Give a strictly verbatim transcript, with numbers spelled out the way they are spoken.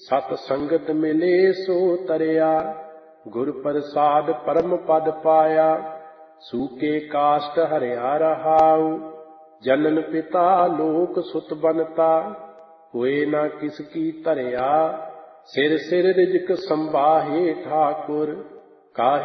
ਸਤ ਸੰਗਤ ਮਿਲੇ ਸੋ ਤਰਿਆ, ਗੁਰ ਪ੍ਰਸਾਦ ਪਰਮ ਪਦ ਪਾਇਆ। ਸੂਕੇ ਕਾਸ਼ਟ ਹਰਿਆ ਰਹਾਉ, ਜਨਨ ਪਿਤਾ ਲੋਕ ਸੁਤ ਬਨਤਾ। ਹੋਏ ਨਾ ਕਿਸ ਕੀ ਧਰਿਆ, ਸਿਰ ਸਿਰ ਰਿਜਕ ਸੰਭਾਹੇ ਠਾਕੁਰ। ਕਾਹੇ